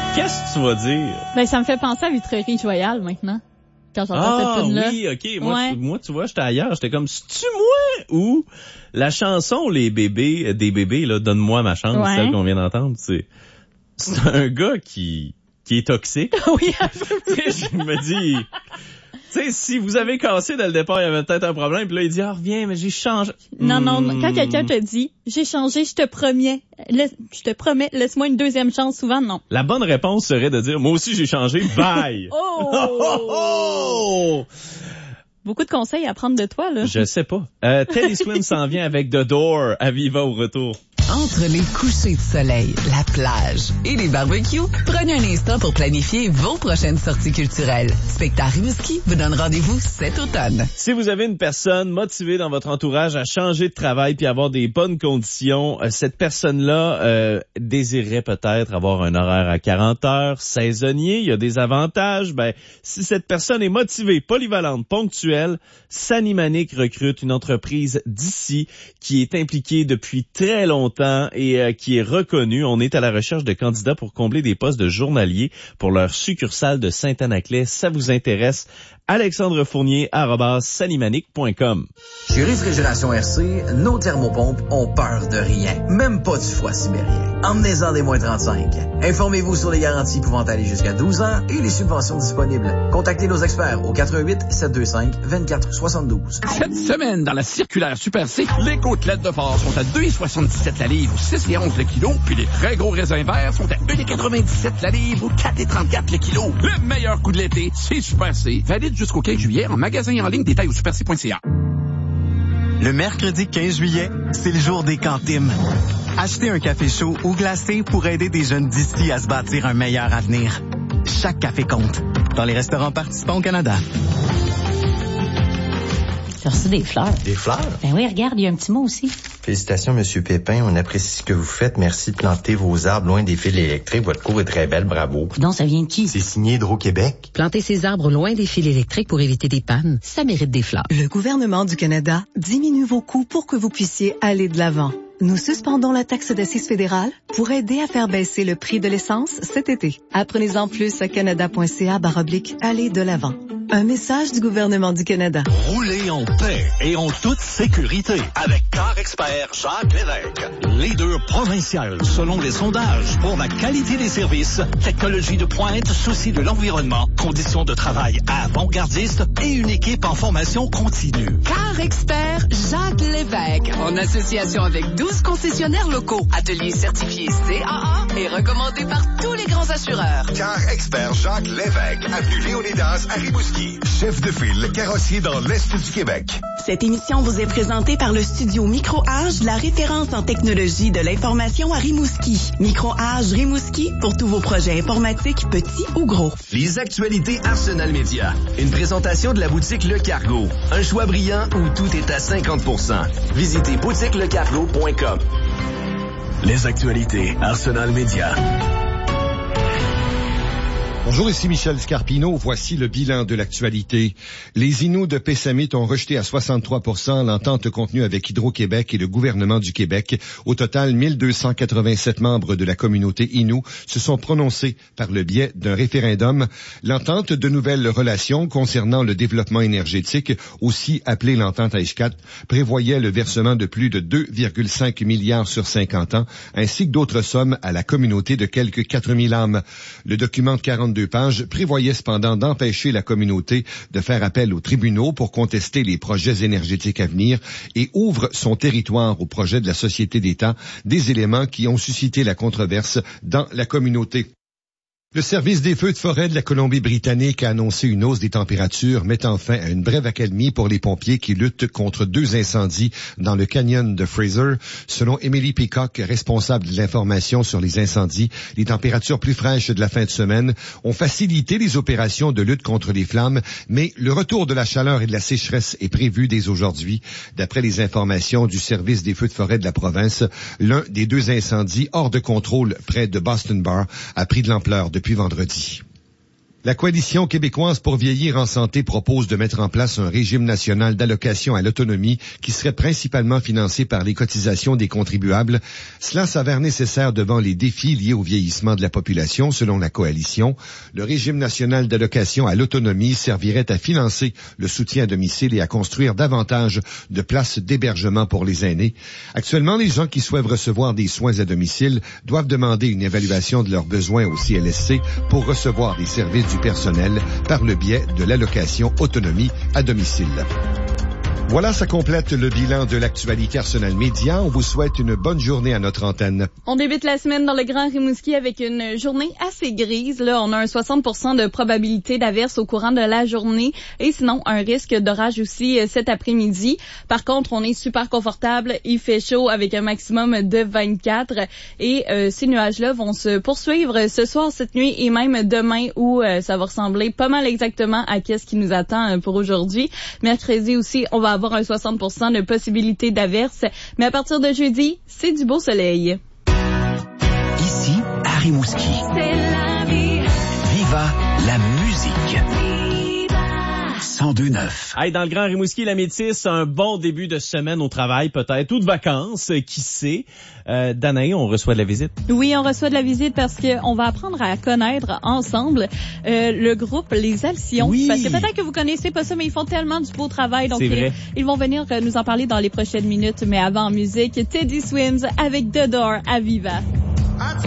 Qu'est-ce que tu vas dire? Ben, ça me fait penser à Vitrerie Joyal, maintenant. Quand j'entends cette tune-là. Oui, OK. Moi, tu vois, j'étais ailleurs. J'étais comme, c'est-tu moi ou la chanson des bébés, là, Donne-moi ma chance, celle qu'on vient d'entendre, c'est un gars qui est toxique. Oui, un peu plus. Je me dis, tu sais, si vous avez cassé dès le départ, il y avait peut-être un problème, puis là, il dit, reviens, mais j'ai changé. Non, quand quelqu'un te dit, j'ai changé, je te promets, laisse-moi une deuxième chance, souvent, non. La bonne réponse serait de dire, moi aussi, j'ai changé, bye! Oh! Beaucoup de conseils à prendre de toi, là. Je sais pas. Teddy Swims s'en vient avec The Door à Viva au retour. Entre les couchers de soleil, la plage et les barbecues, prenez un instant pour planifier vos prochaines sorties culturelles. Spectacle Rimouski vous donne rendez-vous cet automne. Si vous avez une personne motivée dans votre entourage à changer de travail puis avoir des bonnes conditions, cette personne-là désirerait peut-être avoir un horaire à 40 heures, saisonnier, il y a des avantages. Ben, si cette personne est motivée, polyvalente, ponctuelle, Sanimanic recrute une entreprise d'ici qui est impliquée depuis très longtemps et qui est reconnu. On est à la recherche de candidats pour combler des postes de journaliers pour leur succursale de Saint-Anaclet. Ça vous intéresse? alexandrefournier@sanimanic.com. Chez Réfrigération RC, nos thermopompes ont peur de rien, même pas du froid sibérien. Emmenez-en des moins 35. Informez-vous sur les garanties pouvant aller jusqu'à 12 ans et les subventions disponibles. Contactez nos experts au 88-725-2472. Cette semaine, dans la circulaire Super C, les côtelettes de porc sont à 2,77 la livre ou 6,11 le kilo, puis les très gros raisins verts sont à 1,97 la livre ou 4,34 le kilo. Le meilleur coup de l'été, c'est Super C. Valide jusqu'au 15 juillet en magasin et en ligne, détail au superc.ca. Le mercredi 15 juillet, c'est le jour des cantines. Achetez un café chaud ou glacé pour aider des jeunes d'ici à se bâtir un meilleur avenir. Chaque café compte. Dans les restaurants participants au Canada. J'ai reçu des fleurs. Des fleurs? Ben oui, regarde, il y a un petit mot aussi. Félicitations, Monsieur Pépin. On apprécie ce que vous faites. Merci de planter vos arbres loin des fils électriques. Votre cour est très belle. Bravo. Donc, ça vient de qui? C'est signé Hydro-Québec. Planter ces arbres loin des fils électriques pour éviter des pannes, ça mérite des fleurs. Le gouvernement du Canada diminue vos coûts pour que vous puissiez aller de l'avant. Nous suspendons la taxe d'assises fédérale pour aider à faire baisser le prix de l'essence cet été. Apprenez-en plus à canada.ca/aller de l'avant. Un message du gouvernement du Canada. Roulez en paix et en toute sécurité avec Car Expert Jacques Lévesque. Leader provincial selon les sondages pour la qualité des services, technologie de pointe, souci de l'environnement, conditions de travail avant-gardistes et une équipe en formation continue. Car Expert Jacques Lévesque, en association avec 12 concessionnaires locaux, ateliers certifiés CAA et recommandés par tous les grands assureurs. Car Expert Jacques Lévesque, avenue Léonidas à Rimouski. Chef de file carrossier dans l'Est du Québec. Cette émission vous est présentée par le studio Micro-Age, la référence en technologie de l'information à Rimouski. Micro-Age Rimouski pour tous vos projets informatiques, petits ou gros. Les actualités Arsenal Média. Une présentation de la boutique Le Cargo. Un choix brillant où tout est à 50%. Visitez boutiquelecargo.com. Les actualités Arsenal Média. Bonjour, ici Michel Scarpino. Voici le bilan de l'actualité. Les Inuits de Pessamit ont rejeté à 63% l'entente contenue avec Hydro-Québec et le gouvernement du Québec. Au total, 1287 membres de la communauté Innu se sont prononcés par le biais d'un référendum. L'entente de nouvelles relations concernant le développement énergétique, aussi appelée l'entente AISCAT, prévoyait le versement de plus de 2,5 milliards sur 50 ans, ainsi que d'autres sommes à la communauté de quelques 4000 âmes. Le document de 42 pages prévoyait cependant d'empêcher la communauté de faire appel aux tribunaux pour contester les projets énergétiques à venir et ouvre son territoire au projet de la Société d'État, des éléments qui ont suscité la controverse dans la communauté. Le service des feux de forêt de la Colombie-Britannique a annoncé une hausse des températures, mettant fin à une brève accalmie pour les pompiers qui luttent contre 2 incendies dans le canyon de Fraser. Selon Emily Peacock, responsable de l'information sur les incendies, les températures plus fraîches de la fin de semaine ont facilité les opérations de lutte contre les flammes, mais le retour de la chaleur et de la sécheresse est prévu dès aujourd'hui. D'après les informations du service des feux de forêt de la province, l'un des 2 incendies hors de contrôle près de Boston Bar a pris de l'ampleur depuis vendredi. La Coalition québécoise pour vieillir en santé propose de mettre en place un régime national d'allocation à l'autonomie qui serait principalement financé par les cotisations des contribuables. Cela s'avère nécessaire devant les défis liés au vieillissement de la population, selon la Coalition. Le régime national d'allocation à l'autonomie servirait à financer le soutien à domicile et à construire davantage de places d'hébergement pour les aînés. Actuellement, les gens qui souhaitent recevoir des soins à domicile doivent demander une évaluation de leurs besoins au CLSC pour recevoir des services du personnel par le biais de l'allocation autonomie à domicile. Voilà, ça complète le bilan de l'actualité Arsenal Média. On vous souhaite une bonne journée à notre antenne. On débute la semaine dans le Grand Rimouski avec une journée assez grise. Là, on a un 60% de probabilité d'averse au courant de la journée et sinon un risque d'orage aussi cet après-midi. Par contre, on est super confortable. Il fait chaud avec un maximum de 24 et ces nuages-là vont se poursuivre ce soir, cette nuit et même demain où ça va ressembler pas mal exactement à ce qui nous attend pour aujourd'hui. Mercredi aussi, on va avoir un 60% de possibilité d'averse, mais à partir de jeudi, c'est du beau soleil. Ici, à Rimouski. C'est la vie. Viva la musique. 102.9. Hey, dans le Grand Rimouski, la Métisse, un bon début de semaine au travail peut-être, ou de vacances, qui sait. Danae, on reçoit de la visite. Oui, on reçoit de la visite parce que on va apprendre à connaître ensemble le groupe Les Alcyons. Oui. Parce que peut-être que vous connaissez pas ça, mais ils font tellement du beau travail. Donc, ils vont venir nous en parler dans les prochaines minutes. Mais avant, en musique, Teddy Swims avec The Door à Viva.